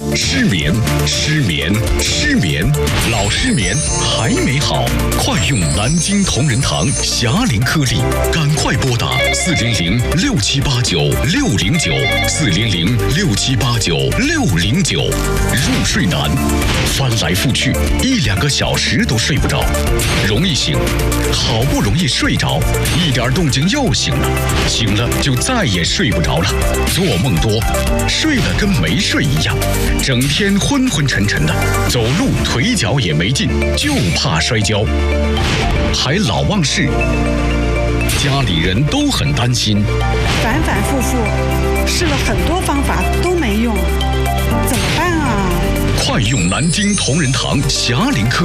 失眠，失眠，失眠，老失眠还没好，快用南京同仁堂霞龄颗粒，赶快拨打400-6789-609，400-6789-609。入睡难，翻来覆去1-2个小时都睡不着，容易醒，好不容易睡着，一点动静又醒了，醒了就再也睡不着了，做梦多，睡了跟没睡一样，整天昏昏沉沉的，走路腿脚也没劲，就怕摔跤，还老忘事，家里人都很担心， 反反复复试了很多方法都没用，怎么办啊？ 快用南京同仁堂霞龄颗